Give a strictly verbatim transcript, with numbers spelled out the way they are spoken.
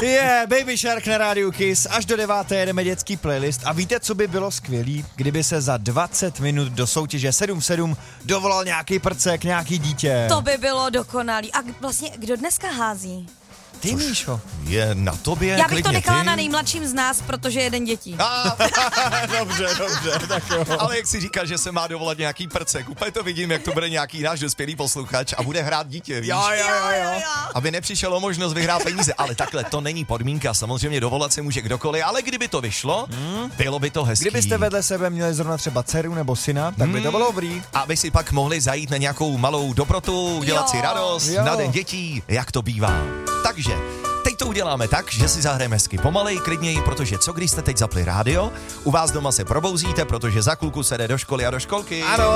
Je, yeah, Baby Shark na rádiu Kiss, až do deváté jedeme dětský playlist a víte, co by bylo skvělý, kdyby se za dvacet minut do soutěže sedm sedm dovolal nějaký prcek, nějaký dítě. To by bylo dokonalý. A vlastně kdo dneska hází? Ty, Míšo. Je na tobě, Já bych to nechala ty. na nejmladším z nás, protože jeden dětí. A, Dobře, dobře, tak jo. ale jak si říkal, že se má dovolat nějaký prcek, úplně to vidím, jak to bude nějaký náš dospělý posluchač a bude hrát dítě, víš? Jo, jo, jo, jo. Aby nepřišel o možnost vyhrát peníze, ale takhle to není podmínka, samozřejmě dovolat se může kdokoliv, ale kdyby to vyšlo, hmm. bylo by to hezký. Kdybyste vedle sebe měli zrovna třeba dceru nebo syna, tak by to bylo dobrý. Aby si pak mohli zajít na nějakou malou dobrotu, udělat Jo. si radost Jo. na den dětí, jak to bývá. Takže teď to uděláme tak, že si zahrajeme hezky pomalej, klidněji, protože co když jste teď zapli rádio, u vás doma se probouzíte, protože za chvilku se jde do školy a do školky. Ano.